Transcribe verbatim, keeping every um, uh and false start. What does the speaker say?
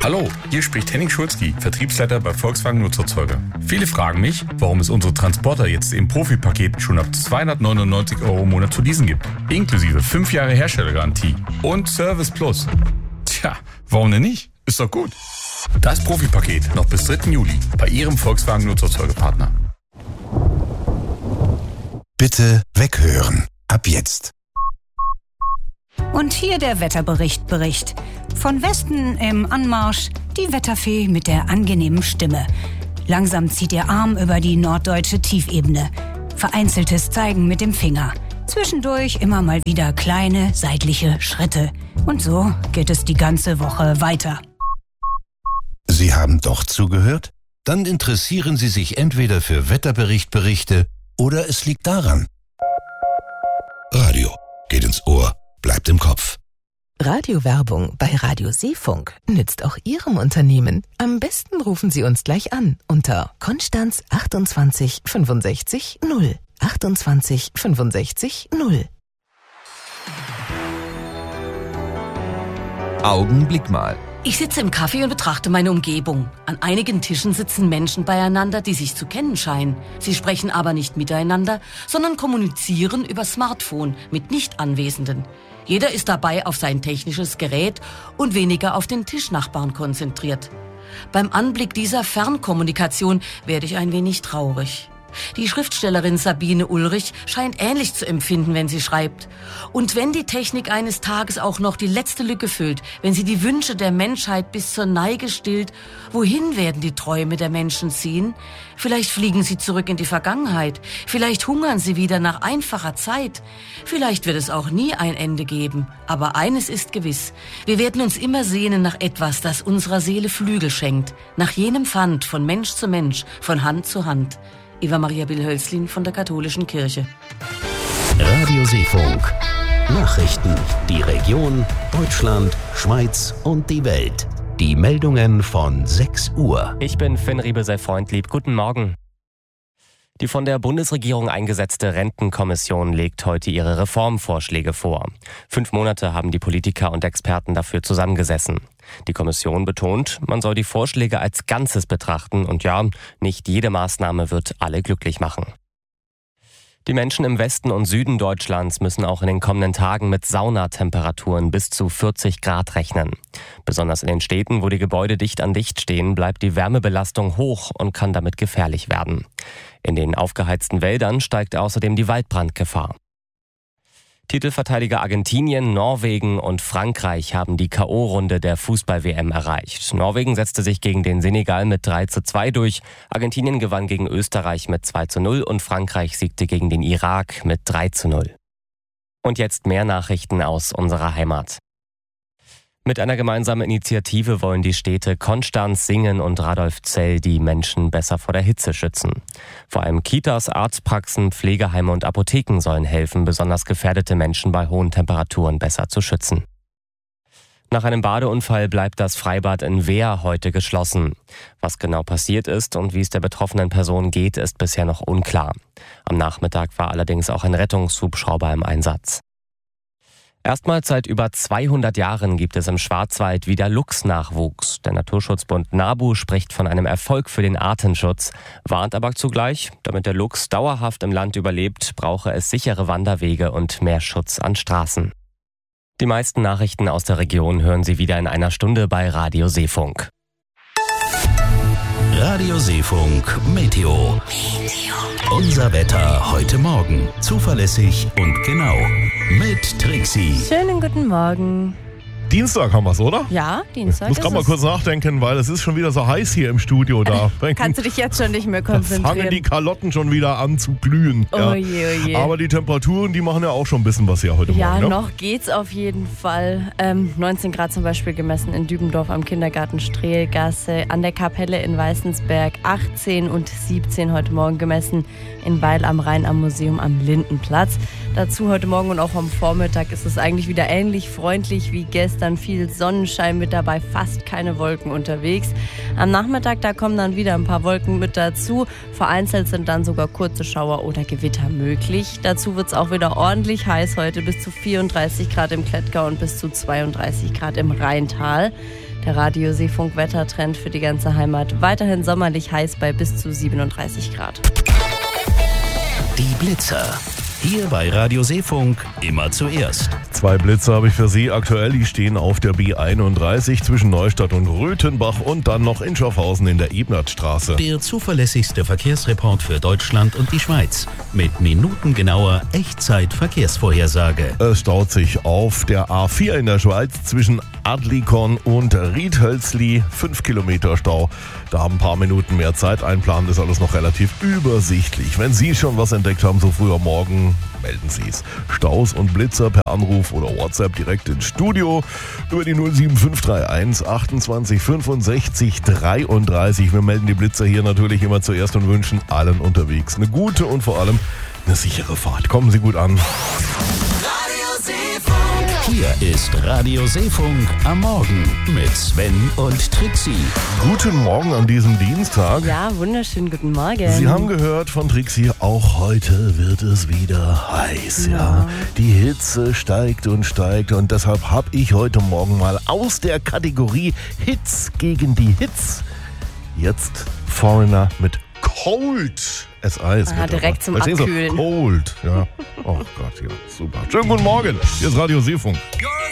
Hallo, hier spricht Henning Schulzki, Vertriebsleiter bei Volkswagen Nutzerzeuger. Viele fragen mich, warum es unsere Transporter jetzt im Profipaket schon ab zweihundertneunundneunzig Euro im Monat zu leasen gibt. Inklusive fünf Jahre Herstellergarantie und Service Plus. Tja, warum denn nicht? Ist doch gut. Das Profipaket noch bis dritten Juli bei Ihrem Volkswagen Nutzerzeugerpartner. Bitte weghören. Ab jetzt. Und hier der Wetterbericht Bericht. Von Westen im Anmarsch die Wetterfee mit der angenehmen Stimme. Langsam zieht ihr Arm über die norddeutsche Tiefebene. Vereinzeltes Zeigen mit dem Finger. Zwischendurch immer mal wieder kleine seitliche Schritte. Und so geht es die ganze Woche weiter. Sie haben doch zugehört? Dann interessieren Sie sich entweder für Wetterbericht-Berichte oder es liegt daran. Radio geht ins Ohr, bleibt im Kopf. Radiowerbung bei Radio Seefunk nützt auch Ihrem Unternehmen. Am besten rufen Sie uns gleich an unter Konstanz achtundzwanzig fünfundsechzig null. achtundzwanzig fünfundsechzig null. Augenblick mal. Ich sitze im Café und betrachte meine Umgebung. An einigen Tischen sitzen Menschen beieinander, die sich zu kennen scheinen. Sie sprechen aber nicht miteinander, sondern kommunizieren über Smartphone mit Nicht-Anwesenden. Jeder ist dabei auf sein technisches Gerät und weniger auf den Tischnachbarn konzentriert. Beim Anblick dieser Fernkommunikation werde ich ein wenig traurig. Die Schriftstellerin Sabine Ulrich scheint ähnlich zu empfinden, wenn sie schreibt. Und wenn die Technik eines Tages auch noch die letzte Lücke füllt, wenn sie die Wünsche der Menschheit bis zur Neige stillt, wohin werden die Träume der Menschen ziehen? Vielleicht fliegen sie zurück in die Vergangenheit. Vielleicht hungern sie wieder nach einfacher Zeit. Vielleicht wird es auch nie ein Ende geben. Aber eines ist gewiss. Wir werden uns immer sehnen nach etwas, das unserer Seele Flügel schenkt. Nach jenem Pfand von Mensch zu Mensch, von Hand zu Hand. Eva Maria Bill-Hölzlin von der Katholischen Kirche. Radio Seefunk. Nachrichten. Die Region, Deutschland, Schweiz und die Welt. Die Meldungen von sechs Uhr. Ich bin Finn Riebe, sei freundlieb. Guten Morgen. Die von der Bundesregierung eingesetzte Rentenkommission legt heute ihre Reformvorschläge vor. Fünf Monate haben die Politiker und Experten dafür zusammengesessen. Die Kommission betont, man soll die Vorschläge als Ganzes betrachten und ja, nicht jede Maßnahme wird alle glücklich machen. Die Menschen im Westen und Süden Deutschlands müssen auch in den kommenden Tagen mit Saunatemperaturen bis zu vierzig Grad rechnen. Besonders in den Städten, wo die Gebäude dicht an dicht stehen, bleibt die Wärmebelastung hoch und kann damit gefährlich werden. In den aufgeheizten Wäldern steigt außerdem die Waldbrandgefahr. Titelverteidiger Argentinien, Norwegen und Frankreich haben die K O-Runde der Fußball-W M erreicht. Norwegen setzte sich gegen den Senegal mit drei zu zwei durch, Argentinien gewann gegen Österreich mit zwei zu null und Frankreich siegte gegen den Irak mit drei zu null. Und jetzt mehr Nachrichten aus unserer Heimat. Mit einer gemeinsamen Initiative wollen die Städte Konstanz, Singen und Radolfzell die Menschen besser vor der Hitze schützen. Vor allem Kitas, Arztpraxen, Pflegeheime und Apotheken sollen helfen, besonders gefährdete Menschen bei hohen Temperaturen besser zu schützen. Nach einem Badeunfall bleibt das Freibad in Wehr heute geschlossen. Was genau passiert ist und wie es der betroffenen Person geht, ist bisher noch unklar. Am Nachmittag war allerdings auch ein Rettungshubschrauber im Einsatz. Erstmals seit über zweihundert Jahren gibt es im Schwarzwald wieder Luchsnachwuchs. Der Naturschutzbund NABU spricht von einem Erfolg für den Artenschutz, warnt aber zugleich, damit der Luchs dauerhaft im Land überlebt, brauche es sichere Wanderwege und mehr Schutz an Straßen. Die meisten Nachrichten aus der Region hören Sie wieder in einer Stunde bei Radio Seefunk. Radio Seefunk Meteo. Meteo. Unser Wetter heute Morgen. Zuverlässig und genau. Mit Trixie. Schönen guten Morgen. Dienstag haben wir es, oder? Ja, Dienstag. Ich muss gerade mal kurz nachdenken, weil es ist schon wieder so heiß hier im Studio da. Kannst du dich jetzt schon nicht mehr konzentrieren? Da fangen die Kalotten schon wieder an zu glühen. Oh ja. je, oh je. Aber die Temperaturen, die machen ja auch schon ein bisschen was hier heute ja, Morgen. Ja, noch geht's auf jeden Fall. Ähm, neunzehn Grad zum Beispiel gemessen in Dübendorf am Kindergarten Strehlgasse, an der Kapelle in Weißensberg achtzehn und siebzehn heute Morgen gemessen, in Weil am Rhein am Museum am Lindenplatz. Dazu heute Morgen und auch am Vormittag ist es eigentlich wieder ähnlich freundlich wie gestern. Viel Sonnenschein mit dabei, fast keine Wolken unterwegs. Am Nachmittag, da kommen dann wieder ein paar Wolken mit dazu. Vereinzelt sind dann sogar kurze Schauer oder Gewitter möglich. Dazu wird es auch wieder ordentlich heiß heute, bis zu vierunddreißig Grad im Klettgau und bis zu zweiunddreißig Grad im Rheintal. Der Radio Seefunk Wettertrend für die ganze Heimat. Weiterhin sommerlich heiß bei bis zu siebenunddreißig Grad. Die Blitzer. Hier bei Radio Seefunk immer zuerst. Zwei Blitze habe ich für Sie aktuell. Die stehen auf der B einunddreißig zwischen Neustadt und Röthenbach und dann noch in Schaffhausen in der Ebnertstraße. Der zuverlässigste Verkehrsreport für Deutschland und die Schweiz. Mit minutengenauer Echtzeit-Verkehrsvorhersage. Es staut sich auf der A vier in der Schweiz zwischen Adlikon und Riedhölzli. Fünf Kilometer Stau. Da haben ein paar Minuten mehr Zeit einplanen. Ist alles noch relativ übersichtlich. Wenn Sie schon was entdeckt haben, so früh am Morgen, melden Sie es. Staus und Blitzer per Anruf oder WhatsApp direkt ins Studio über die null sieben fünf drei eins achtundzwanzig fünfundsechzig dreiunddreißig. Wir melden die Blitzer hier natürlich immer zuerst und wünschen allen unterwegs eine gute und vor allem eine sichere Fahrt. Kommen Sie gut an. Hier ist Radio Seefunk am Morgen mit Sven und Trixie. Guten Morgen an diesem Dienstag. Ja, wunderschönen guten Morgen. Sie haben gehört von Trixie, auch heute wird es wieder heiß. Ja. Ja. Die Hitze steigt und steigt und deshalb habe ich heute Morgen mal aus der Kategorie Hits gegen die Hits jetzt Foreigner mit Cold. S Eis. Ah, direkt zum Abkühlen. Cold, ja. Oh Gott, ja, super. Schönen guten Morgen. Hier ist Radio Seefunk. You're